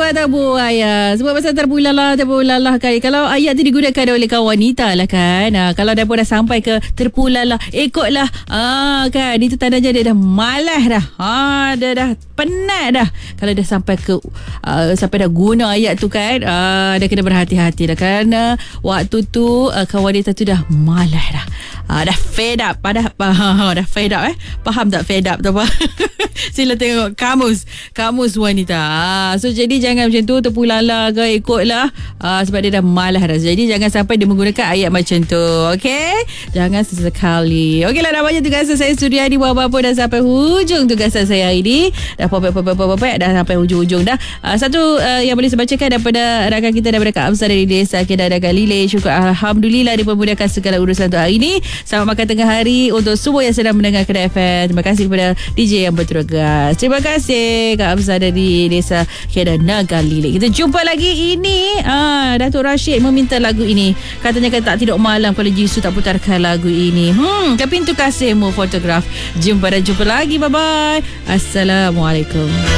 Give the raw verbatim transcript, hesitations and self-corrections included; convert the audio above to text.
terpular terbuaya. Sebab pasal terpular terpular kan. Kalau ayat tu digunakan oleh kaum wanita lah kan. Ha, kalau dah pun dah sampai ke terpular lah, ikutlah. Ah kan, itu tandanya dia dah malas dah. Ha, dia dah penat dah. Kalau dah sampai ke uh, sampai dah guna ayat tu kan, uh, dah kena berhati-hati dah kerana waktu tu uh, kaum wanita tu dah malas dah. Uh, dah fed up. Dah, uh, dah fed up eh. Faham tak fed up tu apa? Sila tengok kamus. Kamus wanita. Uh, so jadi jangan macam tu terpulala ke ikutlah. Uh, sebab dia dah malas dah. Jadi jangan sampai dia menggunakan ayat macam tu. Okay? Jangan sesekali. Okeylah, dah banyak tugasan saya Suryani buat apa-apa dah sampai hujung tugasan saya hari ni. Dah popek-popek-popek dah sampai hujung-hujung dah. Uh, satu uh, yang boleh saya bacakan daripada rakan kita daripada Kak Amsar dari Desa Kedah dan Galilei. Syukur Alhamdulillah dipermudahkan segala urusan untuk hari ini. Selamat makan tengah hari untuk semua yang sedang mendengarkan F M. Terima kasih kepada D J yang bertugas. Terima kasih Kak Amsar dari Desa Kedah dan Galilei. Kita jumpa lagi ini. Ah, Datuk Rashid meminta lagu ini. Katanya kan tak tidur malam kalau Jisoo tak putarkan lagu ini. Hmm, ke pintu kasihmu fotograf. Jumpa dan jumpa lagi. Bye bye. Assalamualaikum.